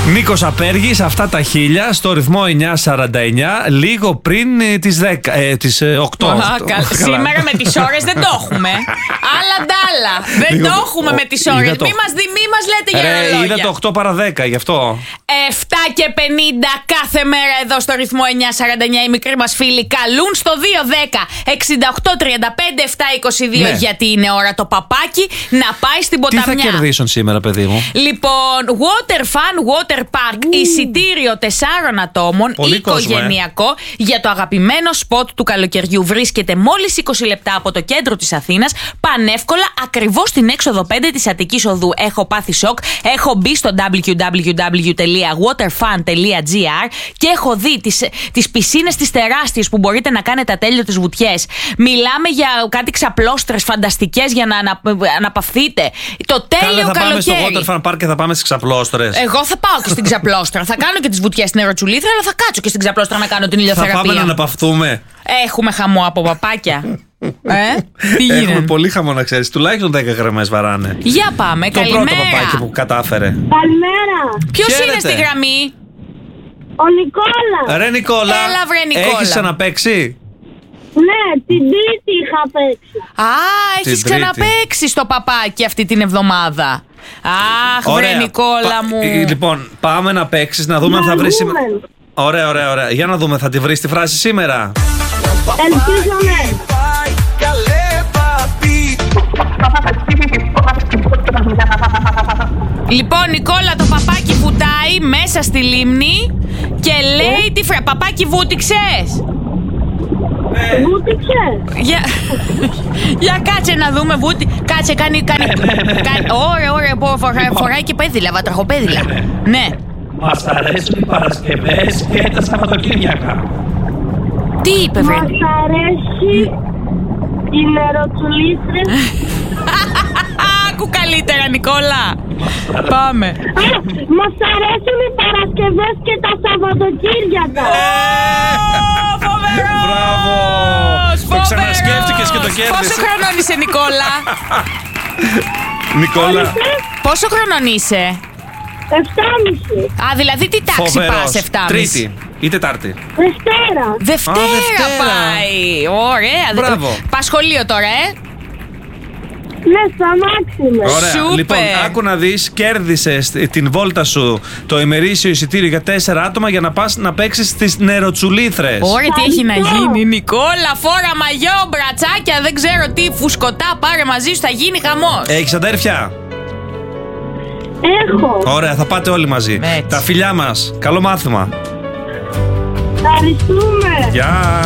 Νίκος Απέργης, αυτά τα 1000 στο ρυθμό 949, λίγο πριν τις 8. Σήμερα με τις ώρες δεν το έχουμε. Άλλα ντάλα. Δεν το έχουμε με τις ώρες. Μη μας λέτε για ρολόγια. Είδα το 8 παρα 10, γι' αυτό. 7:50 κάθε μέρα εδώ στο ρυθμό 949 οι μικροί μας φίλοι καλούν στο 210-68-35-722 Ναι. γιατί είναι ώρα το παπάκι να πάει στην ποταμιά. Τι θα κερδίσουν σήμερα, παιδί μου? Λοιπόν, Water Fun Water Park, εισιτήριο 4 ατόμων, Πολύ οικογενειακό, για το αγαπημένο σποτ του καλοκαιριού. Βρίσκεται μόλις 20 λεπτά από το κέντρο της Αθήνας, πανεύκολα, ακριβώς στην έξοδο 5 της Αττικής Οδού. Έχω πάθει σοκ, έχω μπει στο www.waterfun.gr και έχω δει τις πισίνες τις τεράστιες που μπορείτε να κάνετε ατέλειωτες βουτιές. Μιλάμε για κάτι ξαπλώστρες φανταστικές για να αναπαυθείτε. Το τέλειο καλοκαίρι. Θα πάμε στο Water Fun Park και θα πάμε στις ξαπλώστρες. Εγώ θα πάω και στην ξαπλώστρα. Θα κάνω και τις βουτιές στην νεροτσουλήθρα, αλλά θα κάτσω και στην ξαπλώστρα να κάνω την ηλιοθεραπεία. Θα πάμε να αναπαυθούμε. Έχουμε χαμό από παπάκια. Τι γίνεται? Έχουμε πολύ χαμό, να ξέρεις. Τουλάχιστον 10 γραμμές βαράνε. Για πάμε, Το καλημέρα. πρώτο παπάκι που κατάφερε. Καλημέρα. Ποιος Χαίρετε. είναι στη γραμμή? Ο Νικόλας. Ρε Νικόλα, Έλα, βρε, Νικόλα. έχεις ξαναπαίξει? Ναι, την Τρίτη είχα παίξει. Α, έχεις Τρίτη. ξαναπαίξει στο παπάκι αυτή την εβδομάδα. Αχ, βρε Νικόλα μου. Λοιπόν, πάμε να παίξεις, να δούμε αν θα βρεις σήμερα. δούμε. Ωραία. Για να δούμε, θα τη βρεις τη φράση σήμερα. Ελπίζω ναι. Λοιπόν, Νικόλα, το παπάκι βουτάει μέσα στη λίμνη και λέει τι φράση. Παπάκι, βούτυξες? Βούτυξε. Για κάτσε να δούμε, κάτσε, κάνει. Ωραία, φοράει και πέδιλα, βατραχοπέδιλα. Ναι. Μας αρέσουν οι Παρασκευές και τα Σαββατοκύριακα. Τι είπε, βρε? Μας αρέσει η νεροτσουλήθρες. Άκου καλύτερα, Νικόλα. Πάμε. Μας αρέσουν οι Παρασκευές και τα Σαββατοκύριακα. Φοβερός! Μπράβο! Το ξανασκέφτηκες και το κέρδισες. Πόσο χρονών είσαι, Νικόλα? Νικόλα, Πόσο χρονών είσαι? 7,5. Α, δηλαδή τι τάξη φοβερός. πας, 7,5? Τρίτη ή Τετάρτη? Δευτέρα. Δευτέρα Δευτέρα. πάει. Ωραία. Μπράβο. Πας σχολείο τώρα, Ναι, στο αμάξι με. Ωραία. Σούπερ. Λοιπόν, άκου να δεις, κέρδισες την βόλτα σου το ημερήσιο εισιτήριο για 4 άτομα για να πας να παίξεις στις νεροτσουλήθρες. Ωραία, τι έχει να Ευχαριστώ. γίνει, Νικόλα. Φόρα μαγιό, μπρατσάκια, δεν ξέρω τι, φουσκωτά, πάρε μαζί σου, θα γίνει χαμός. Έχεις αδέρφια? Έχω. Ωραία, θα πάτε όλοι μαζί. Έτσι. Τα φιλιά μας. Καλό μάθημα. Ευχαριστούμε. Γεια.